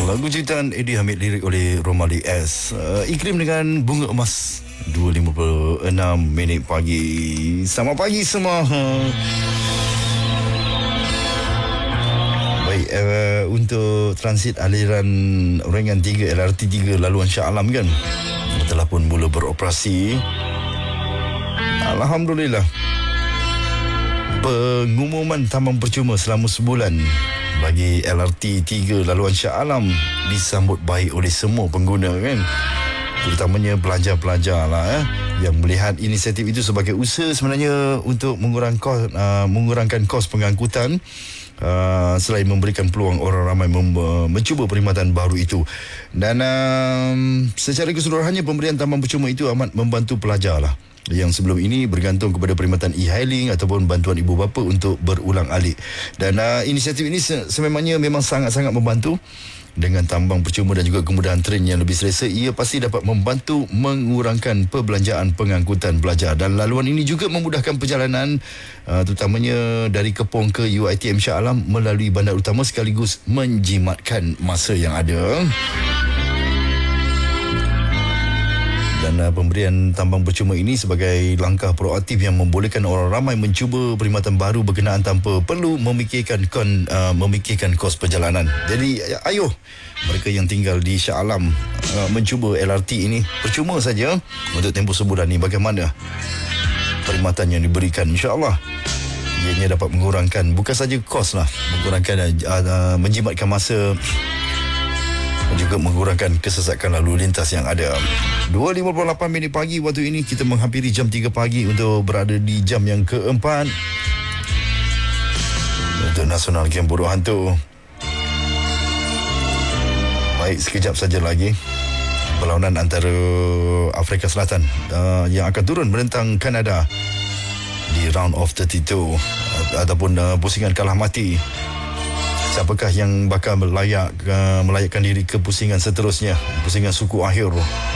Lagu ciptaan Eddie Hamid, lirik oleh Romali S. Iklim dengan bunga emas. 2.56 minit pagi. Selamat pagi semua. Baik, untuk transit aliran ringan 3 LRT 3 laluan Shah Alam kan, telah pun mula beroperasi. Alhamdulillah. Pengumuman tambang percuma selama sebulan bagi LRT 3 laluan Shah Alam disambut baik oleh semua pengguna kan, terutamanya pelajar-pelajar lah yang melihat inisiatif itu sebagai usaha sebenarnya untuk mengurangkan kos pengangkutan, selain memberikan peluang orang ramai mencuba perkhidmatan baru itu. Dan secara keseluruhannya pemberian tambang percuma itu amat membantu pelajar lah yang sebelum ini bergantung kepada perkhidmatan e-hailing ataupun bantuan ibu bapa untuk berulang alik. Dan inisiatif ini sememangnya memang sangat-sangat membantu. Dengan tambang percuma dan juga kemudahan tren yang lebih selesa, ia pasti dapat membantu mengurangkan perbelanjaan pengangkutan pelajar. Dan laluan ini juga memudahkan perjalanan terutamanya dari Kepong ke UiTM Shah Alam melalui bandar utama, sekaligus menjimatkan masa yang ada. Dan pemberian tambang percuma ini sebagai langkah proaktif yang membolehkan orang ramai mencuba perkhidmatan baru berkenaan tanpa perlu memikirkan kos perjalanan. Jadi ayo mereka yang tinggal di Shah Alam mencuba LRT ini percuma saja untuk tempoh sebulan ni. Bagaimana perkhidmatan yang diberikan, insya-Allah ianya dapat mengurangkan bukan saja kos lah, mengurangkan menjimatkan masa dan juga mengurangkan kesesakan lalu lintas yang ada. 2.58 minit pagi waktu ini, kita menghampiri jam 3 pagi untuk berada di jam yang keempat untuk Nasional Game Bodoh Hantu. Baik, sekejap saja lagi perlawanan antara Afrika Selatan yang akan turun menentang Kanada di round of 32 ataupun pusingan kalah mati. Siapakah yang bakal melayakkan diri ke pusingan seterusnya, pusingan suku akhir?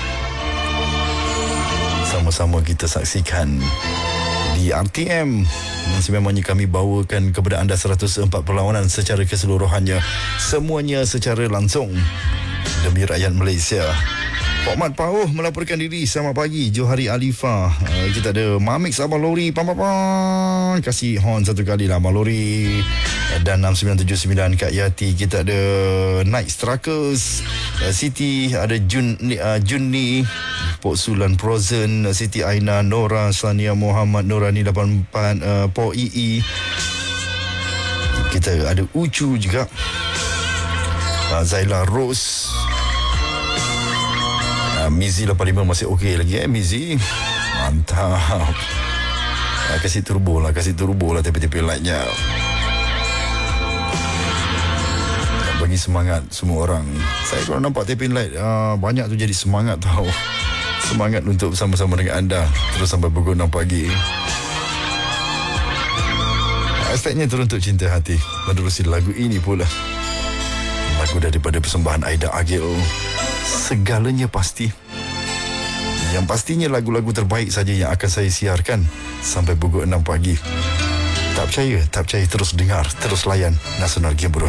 Sama-sama kita saksikan di RTM yang sememangnya kami bawakan kepada anda 104 perlawanan secara keseluruhannya, semuanya secara langsung demi rakyat Malaysia. Pak Mat Pauh melaporkan diri. Selamat pagi. Johari Alifah. Kita ada Mamix Abang Lori. Kasih horn satu kali lah Abang Lori. Dan 6979 Kak Yati. Kita ada Night Strikers Siti. Ada Junni Pok Sulan Frozen, Siti Aina, Nora, Sania Muhammad, Norani 84, Pok II. Kita ada Ucu juga, Zaila Rose, Mizi 85 masih okey lagi Mizi. Mantap. Kasih turbo lah tepi-tepi lightnya. Bagi semangat semua orang. Saya kalau nampak tepi light banyak tu jadi semangat tau. Semangat untuk bersama-sama dengan anda terus sampai pukul 6 pagi. Hashtagnya teruntuk cinta hati. Menerusi lagu ini pula, lagu daripada persembahan Aida Agil. Segalanya pasti. Yang pastinya lagu-lagu terbaik saja yang akan saya siarkan sampai pukul 6 pagi. Tak percaya, terus dengar, terus layan Nasional Game Bodoh.